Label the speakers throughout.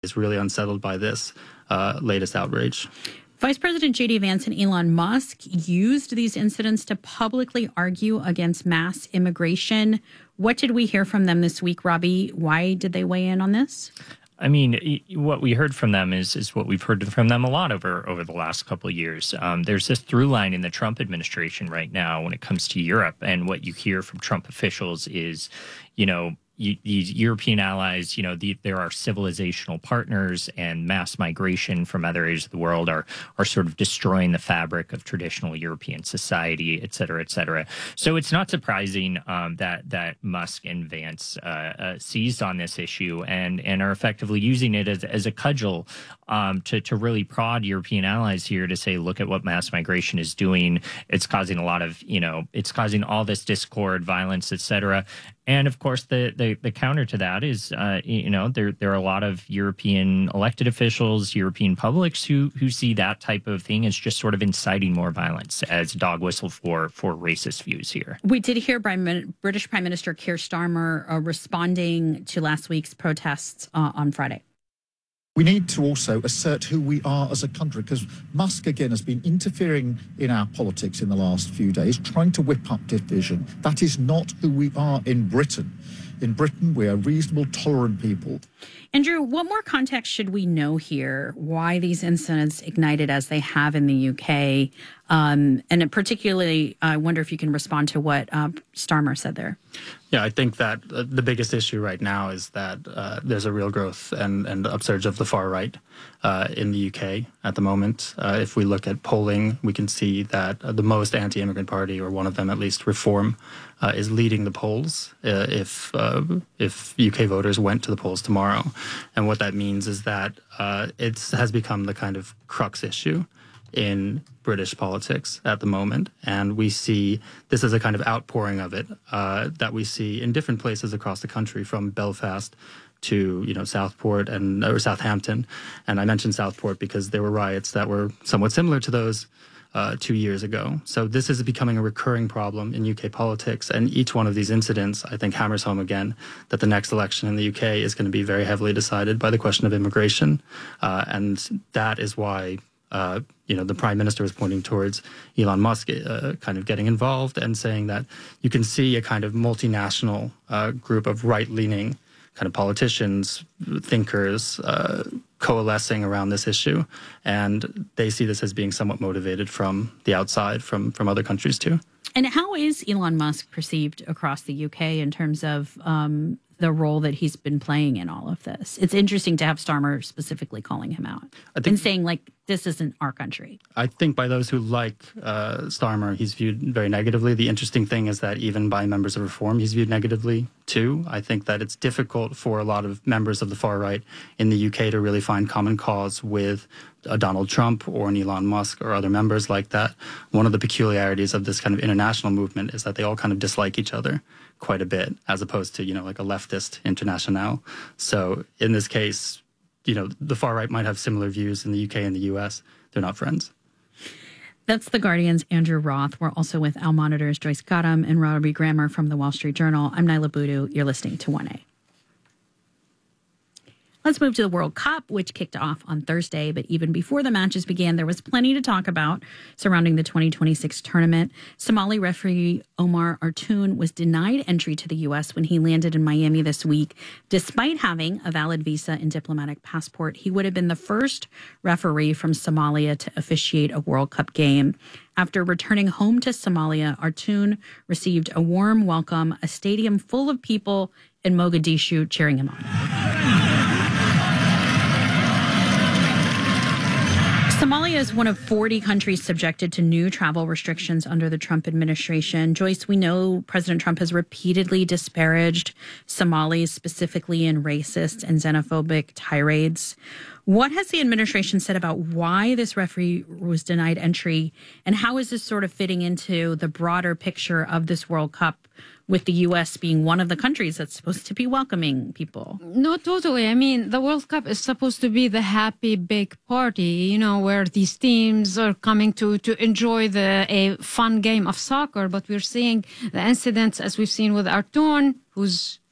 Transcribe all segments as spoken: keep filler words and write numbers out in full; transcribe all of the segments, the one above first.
Speaker 1: is really unsettled by this uh, latest outrage.
Speaker 2: Vice President J D Vance and Elon Musk used these incidents to publicly argue against mass immigration. What did we hear from them this week, Robbie? Why did they weigh in on this?
Speaker 3: I mean, what we heard from them is is what we've heard from them a lot over over the last couple of years. Um, there's this through line in the Trump administration right now when it comes to Europe, and what you hear from Trump officials is, you know, these European allies, you know, the, there are civilizational partners, and mass migration from other areas of the world are are sort of destroying the fabric of traditional European society, et cetera, et cetera. So it's not surprising um, that that Musk and Vance uh, uh, seized on this issue and and are effectively using it as as a cudgel um, to to really prod European allies here to say, look at what mass migration is doing. It's causing a lot of, you know, it's causing all this discord, violence, et cetera. And of course, the, the, the counter to that is, uh, you know, there there are a lot of European elected officials, European publics who who see that type of thing as just sort of inciting more violence as a dog whistle for for racist views here.
Speaker 2: We did hear British Prime Minister Keir Starmer uh, responding to last week's protests uh, on Friday.
Speaker 4: We need to also assert who we are as a country, because Musk, again, has been interfering in our politics in the last few days, trying to whip up division. That is not who we are in Britain. In Britain, we are reasonable, tolerant people.
Speaker 2: Andrew, what more context should we know here? Why these incidents ignited as they have in the U K? Um, and particularly, I wonder if you can respond to what uh, Starmer said there.
Speaker 1: Yeah, I think that uh, the biggest issue right now is that uh, there's a real growth and, and upsurge of the far right uh, in the U K at the moment. Uh, if we look at polling, we can see that uh, the most anti-immigrant party, or one of them at least, Reform, uh, is leading the polls uh, if uh, if U K voters went to the polls tomorrow. And what that means is that uh, it has become the kind of crux issue in British politics at the moment. And we see this as a kind of outpouring of it uh, that we see in different places across the country, from Belfast to, you know, Southport and or Southampton. And I mentioned Southport because there were riots that were somewhat similar to those uh, two years ago. So this is becoming a recurring problem in U K politics. And each one of these incidents, I think, hammers home again that the next election in the U K is going to be very heavily decided by the question of immigration. Uh, and that is why Uh, you know, the prime minister is pointing towards Elon Musk uh, kind of getting involved and saying that you can see a kind of multinational uh, group of right-leaning kind of politicians, thinkers, uh, coalescing around this issue. And they see this as being somewhat motivated from the outside, from, from other countries too.
Speaker 2: And how is Elon Musk perceived across the U K in terms of um, the role that he's been playing in all of this? It's interesting to have Starmer specifically calling him out I think, and saying, like, this isn't our country.
Speaker 1: I think by those who like uh, Starmer, he's viewed very negatively. The interesting thing is that even by members of Reform, he's viewed negatively too. I think that it's difficult for a lot of members of the far right in the U K to really find common cause with a Donald Trump or an Elon Musk or other members like that. One of the peculiarities of this kind of international movement is that they all kind of dislike each other quite a bit, as opposed to, you know, like a leftist internationale. So in this case, you know, the far right might have similar views in the U K and the U S. They're not friends.
Speaker 2: That's The Guardian's Andrew Roth. We're also with Al Monitor's Joyce Gautam and Robbie Grammer from The Wall Street Journal. I'm Naila Boodoo. You're listening to one A. Let's move to the World Cup, which kicked off on Thursday. But even before the matches began, there was plenty to talk about surrounding the twenty twenty-six tournament. Somali referee Omar Artoon was denied entry to the U S when he landed in Miami this week. Despite having a valid visa and diplomatic passport, he would have been the first referee from Somalia to officiate a World Cup game. After returning home to Somalia, Artoon received a warm welcome, a stadium full of people in Mogadishu cheering him on. Somalia is one of forty countries subjected to new travel restrictions under the Trump administration. Joyce, we know President Trump has repeatedly disparaged Somalis, specifically in racist and xenophobic tirades. What has the administration said about why this referee was denied entry, and how is this sort of fitting into the broader picture of this World Cup, with the U S being one of the countries that's supposed to be welcoming people?
Speaker 5: No, totally. I mean, the World Cup is supposed to be the happy big party, you know, where these teams are coming to, to enjoy the a fun game of soccer. But we're seeing the incidents, as we've seen with Artoon, who's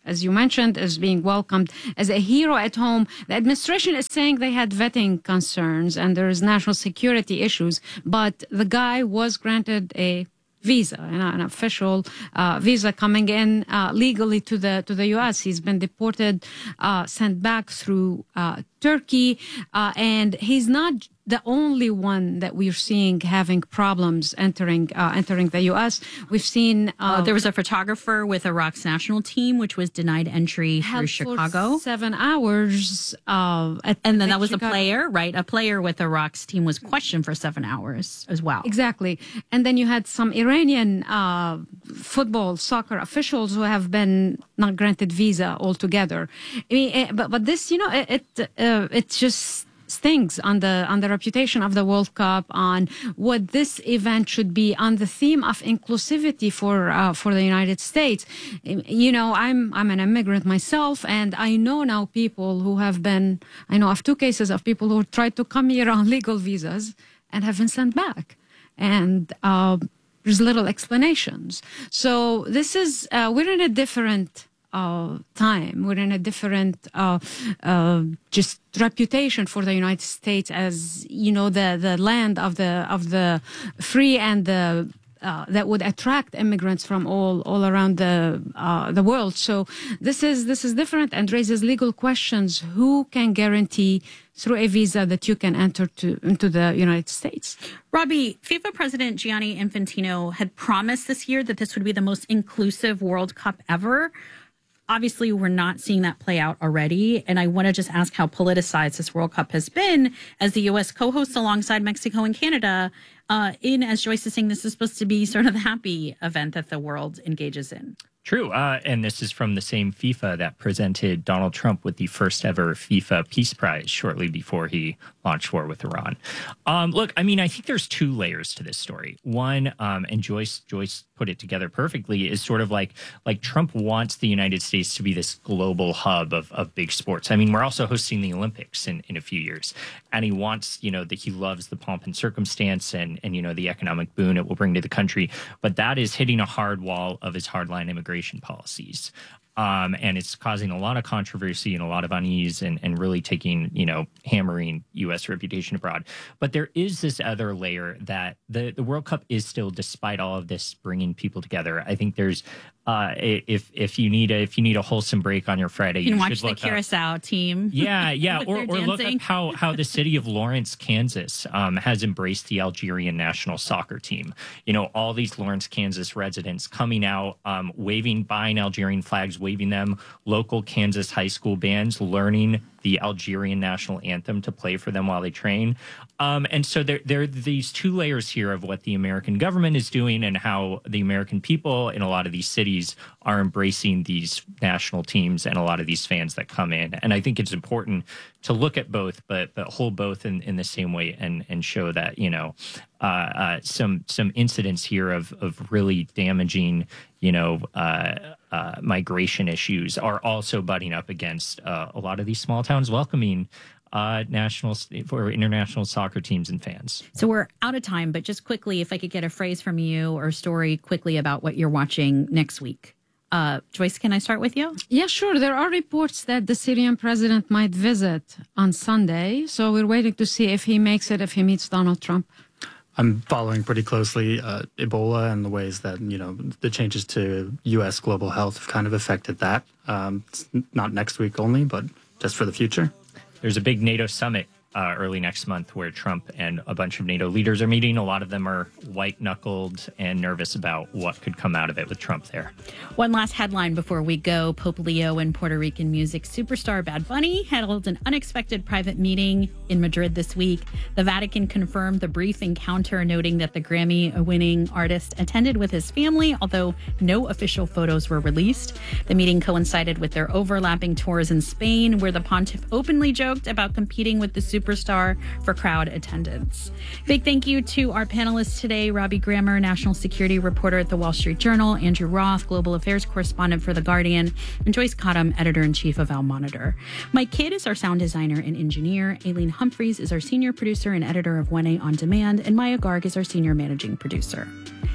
Speaker 5: as you mentioned, is being welcomed as a hero at home. The administration is saying they had vetting concerns and there's national security issues, but the guy was granted a visa, an, an official uh, visa coming in uh, legally to the to the U S. He's been deported, uh, sent back through uh, Turkey, uh, and he's not the only one that we're seeing having problems entering uh, entering the U S. We've seen uh,
Speaker 2: Uh, there was a photographer with Iraq's national team, which was denied entry through
Speaker 5: held for
Speaker 2: Chicago.
Speaker 5: seven hours, uh, at,
Speaker 2: And then
Speaker 5: at
Speaker 2: that was a
Speaker 5: Chicago.
Speaker 2: player, right? A player with Iraq's team was questioned for seven hours as well.
Speaker 5: Exactly. And then you had some Iranian uh, football, soccer officials who have been not granted visa altogether. I mean, eh, but but this, you know, it it, uh, it just stings on the on the reputation of the World Cup, on what this event should be, on the theme of inclusivity for uh, for the United States. You know, I'm I'm an immigrant myself, and I know now people who have been. I know of two cases of people who tried to come here on legal visas and have been sent back, and uh, there's little explanations. So this is uh, we're in a different uh, time. We're in a different uh, uh, just reputation for the United States as, you know, the the land of the of the free and the uh, that would attract immigrants from all all around the uh, the world. So this is this is different and raises legal questions. Who can guarantee through a visa that you can enter to into the United States?
Speaker 2: Robbie, FIFA President Gianni Infantino had promised this year that this would be the most inclusive World Cup ever. Obviously, we're not seeing that play out already. And I want to just ask how politicized this World Cup has been as the U S co-hosts alongside Mexico and Canada. Uh, in, as Joyce is saying, this is supposed to be sort of the happy event that the world engages in.
Speaker 3: True. Uh, and this is from the same FIFA that presented Donald Trump with the first ever FIFA Peace Prize shortly before he launched war with Iran. Um, look, I mean, I think there's two layers to this story. One, um, and Joyce Joyce put it together perfectly, is sort of like like Trump wants the United States to be this global hub of, of big sports. I mean, we're also hosting the Olympics in, in a few years. And he wants, you know, that he loves the pomp and circumstance and, and, you know, the economic boon it will bring to the country. But that is hitting a hard wall of his hardline immigration policies. Um, and it's causing a lot of controversy and a lot of unease and, and really taking, you know, hammering U S reputation abroad. But there is this other layer that the, the World Cup is still, despite all of this, bringing people together. I think there's uh, if if you need a if you need a wholesome break on your Friday,
Speaker 2: You
Speaker 3: you,
Speaker 2: can watch
Speaker 3: should
Speaker 2: the
Speaker 3: look up.
Speaker 2: Curacao team.
Speaker 3: Yeah, yeah,
Speaker 2: with
Speaker 3: or,
Speaker 2: their
Speaker 3: or look
Speaker 2: dancing.
Speaker 3: up how how the city of Lawrence, Kansas, um, has embraced the Algerian national soccer team. You know, all these Lawrence, Kansas residents coming out, um, waving, buying Algerian flags, waving them. Local Kansas high school bands learning the Algerian national anthem to play for them while they train. Um, and so there, there are these two layers here of what the American government is doing and how the American people in a lot of these cities are embracing these national teams and a lot of these fans that come in. And I think it's important to look at both, but but hold both in, in the same way and and show that, you know, uh, uh, some some incidents here of of really damaging, you know, uh, uh, migration issues are also butting up against uh, a lot of these small towns welcoming uh, national or international soccer teams and fans.
Speaker 2: So we're out of time, but just quickly, if I could get a phrase from you or a story quickly about what you're watching next week. Uh, Joyce, can I start with you?
Speaker 5: Yeah, sure. There are reports that the Syrian president might visit on Sunday. So we're waiting to see if he makes it, if he meets Donald Trump.
Speaker 1: I'm following pretty closely uh, Ebola and the ways that, you know, the changes to U S global health have kind of affected that. Um, it's not next week only, but just for the future.
Speaker 3: There's a big NATO summit uh, early next month where Trump and a bunch of NATO leaders are meeting. A lot of them are white-knuckled and nervous about what could come out of it with Trump there.
Speaker 2: One last headline before we go. Pope Leo and Puerto Rican music superstar Bad Bunny held an unexpected private meeting in Madrid this week. The Vatican confirmed the brief encounter, noting that the Grammy-winning artist attended with his family, although no official photos were released. The meeting coincided with their overlapping tours in Spain, where the pontiff openly joked about competing with the superstar for crowd attendance. Big thank you to our panelists today, Robbie Grammer, national security reporter at the Wall Street Journal, Andrew Roth, global affairs correspondent for The Guardian, and Joyce Cottom, editor-in-chief of Al Monitor. Mike Kidd is our sound designer and engineer. Aileen Humphreys is our senior producer and editor of one A On Demand, and Maya Garg is our senior managing producer.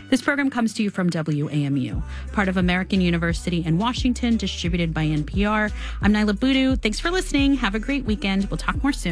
Speaker 2: This program comes to you from W A M U, part of American University in Washington, distributed by N P R. I'm Nyla Boodoo. Thanks for listening. Have a great weekend. We'll talk more soon.